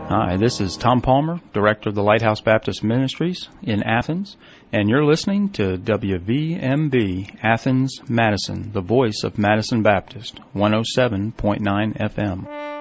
Hi, this is Tom Palmer, Director of the Lighthouse Baptist Ministries in Athens, and you're listening to WVMB Athens, Madison, the voice of Madison Baptist, 107.9 FM.